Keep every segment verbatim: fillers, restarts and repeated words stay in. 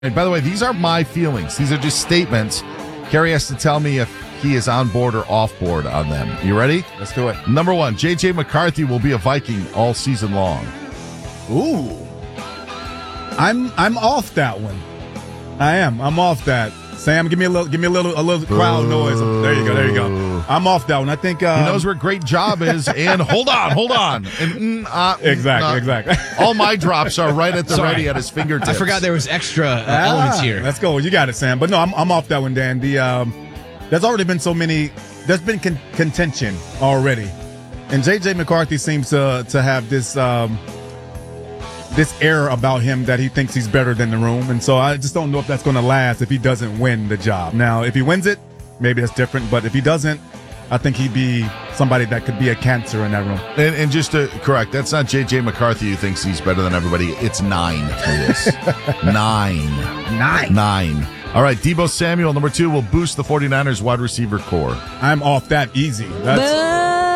And by the way, these are my feelings. These are just statements. Kerry has to tell me if he is on board or off board on them. You ready? Let's do it. Number one, J J McCarthy will be a Viking all season long. Ooh. I'm I'm off that one. I am. I'm off that. Sam, give me a little give me a little a little crowd noise. There you go, there you go. I'm off that one. I think um, he knows where great job is, and hold on, hold on. And, mm, uh, exactly, uh, exactly. All my drops are right at the Sorry. ready at his fingertips. I forgot there was extra uh, ah, elements here. Let's go. You got it, Sam. But no, I'm I'm off that one, Dan. The um there's already been so many there's been con- contention already. And J J McCarthy seems to to have this um this air about him that he thinks he's better than the room. And so I just don't know if that's going to last if he doesn't win the job. Now, if he wins it, maybe that's different. But if he doesn't, I think he'd be somebody that could be a cancer in that room. And, and just to correct, that's not J J McCarthy who thinks he's better than everybody. It's nine who is. Nine. Nine. Nine. All right, Deebo Samuel, number two, will boost the 49ers wide receiver core. I'm off that easy. That's...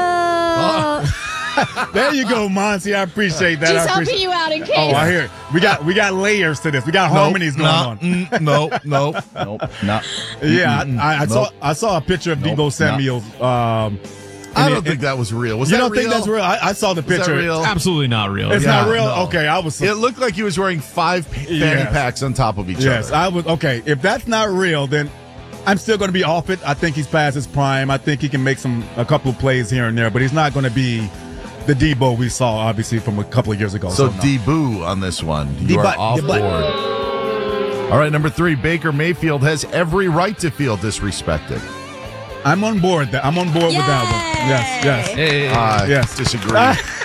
There you go, Monty. I appreciate that. Just I appreciate... helping you out in case. Oh, I hear it. We got we got layers to this. We got Nope, harmonies going nah, on. Mm, no, no, nope, not. Yeah, I, I, I nope. saw I saw a picture of Nope, Deebo Samuel. Um, I and don't it- think that was real. Was you that don't real? think that's real? I, I saw the Was that picture. real? Absolutely not real. It's Yeah, not real. no. Okay, I was. It looked like he was wearing five pa- fanny Yes. packs on top of each Yes, other. I was. Okay, if that's not real, then I'm still going to be off it. I think he's past his prime. I think he can make some a couple of plays here and there, but he's not going to be the Deebo we saw, obviously, from a couple of years ago. So, no. D-Boo on this one. You D-Butt, are off D-Butt. board. All right, number three, Baker Mayfield has every right to feel disrespected. I'm on board. That I'm on board with that one. Yes, yes. Hey, I Yes. disagree.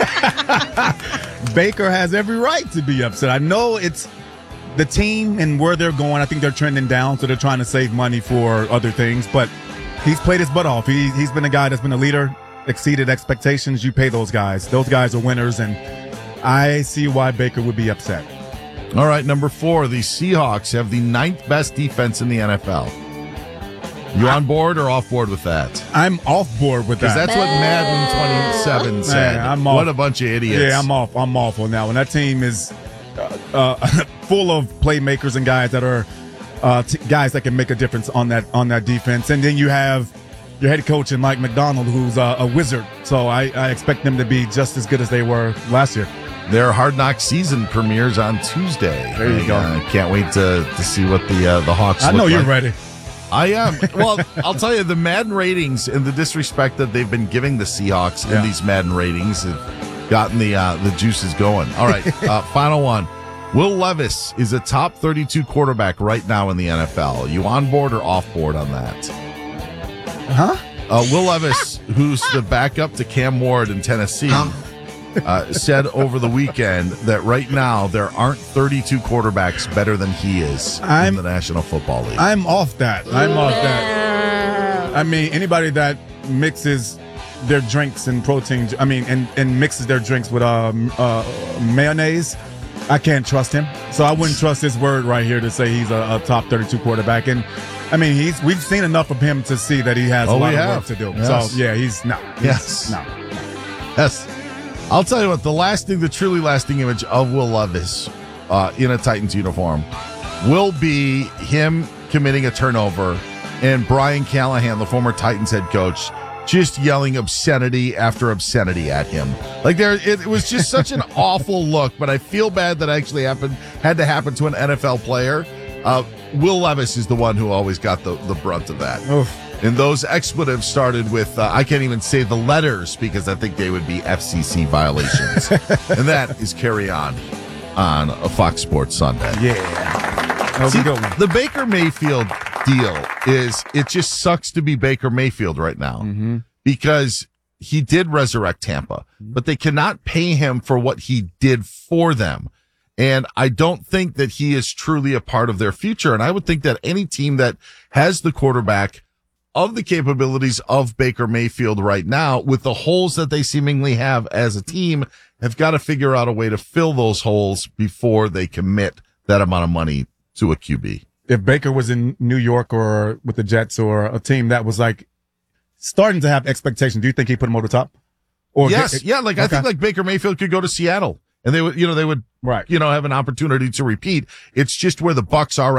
Baker has every right to be upset. I know it's the team and where they're going. I think they're trending down, so they're trying to save money for other things. But he's played his butt off. He, he's been a guy that's been a leader, exceeded expectations. You pay those guys. Those guys are winners, and I see why Baker would be upset. All right, number four, the Seahawks have the ninth best defense in the N F L. You on board or off board with that? I'm off board with Because that. that's what Madden twenty-seven said. Man, I'm off. What a bunch of idiots. Yeah, I'm off. I'm off on that one. That team is uh, uh, full of playmakers and guys that are uh, t- guys that can make a difference on that on that defense. And then you have your head coach in Mike McDonald, who's uh, a wizard. So I, I expect them to be just as good as they were last year. Their Hard Knock season premieres on Tuesday. There you I, go. Uh, can't wait to, to see what the uh, the Hawks I look know you're like. ready. I am. Well, I'll tell you, the Madden ratings and the disrespect that they've been giving the Seahawks Yeah. in these Madden ratings have gotten the uh, the juices going. All right, uh, final one. Will Levis is a top thirty-two quarterback right now in the N F L. You on board or off board on that? Huh? Uh, Will Levis, who's the backup to Cam Ward in Tennessee, uh, said over the weekend that right now there aren't thirty-two quarterbacks better than he is I'm- in the National Football League. I'm off that. I'm off that. I mean, anybody that mixes their drinks and protein, I mean, and, and mixes their drinks with um, uh, mayonnaise, I can't trust him. So I wouldn't trust his word right here to say he's a, a top thirty-two quarterback. And I mean, he's we've seen enough of him to see that he has Oh, a lot we of have. work to do. Yes. So yeah, he's no. He's, Yes. No. Yes. I'll tell you what, the lasting, the truly lasting image of Will Levis uh, in a Titans uniform will be him committing a turnover and Brian Callahan, the former Titans head coach, just yelling obscenity after obscenity at him. Like there, it, it was just such an awful look, but I feel bad that actually happened, had to happen to an N F L player. Uh, Will Levis is the one who always got the, the brunt of that. Oof. And those expletives started with, uh, I can't even say the letters because I think they would be F C C violations. And that is Carry On on a Fox Sports Sunday. Yeah. That was See, a good one. the Baker Mayfield deal is, it just sucks to be Baker Mayfield right now Mm-hmm. because he did resurrect Tampa, but they cannot pay him for what he did for them. And I don't think that he is truly a part of their future. And I would think that any team that has the quarterback of the capabilities of Baker Mayfield right now, with the holes that they seemingly have as a team, have got to figure out a way to fill those holes before they commit that amount of money to a Q B. If Baker was in New York or with the Jets or a team that was like starting to have expectations, do you think he'd put him over the top? Or Yes, yeah, like I Okay. think like Baker Mayfield could go to Seattle and they would, you know, they would, Right. you know, have an opportunity to repeat. It's just where the Bucks are